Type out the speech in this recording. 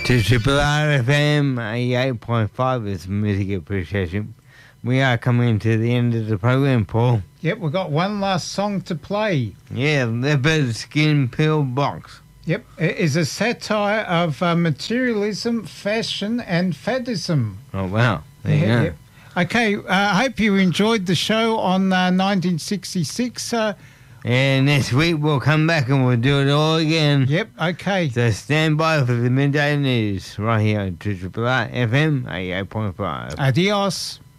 To Triple R FM 88.5 is Music Appreciation. We are coming to the end of the program, Paul. Yep, we've got one last song to play. Yeah, Leopard Skin Pill Box. Yep, it is a satire of materialism, fashion and faddism. Oh, wow. There you go. Yep. Okay, I hope you enjoyed the show on 1966. And next week we'll come back and we'll do it all again. Yep, okay. So stand by for the midday news right here on Triple R FM 88.5. Adios.